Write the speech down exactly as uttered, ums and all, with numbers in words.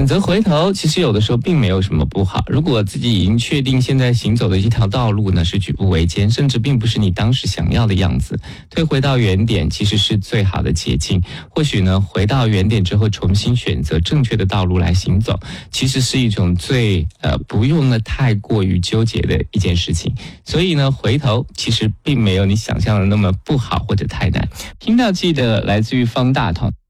择回头，其实有的时候并没有什么不好。如果自己已经确定现在行走的这条道路呢是举步维艰，甚至并不是你当时想要的样子，退回到原点其实是最好的捷径。或许呢，回到原点之后重新选择正确的道路来行走，其实是一种最呃不用呢太过于纠结的一件事情。所以呢，回头其实并没有你想象的那么不好或者太难。听到记得来自于方大同。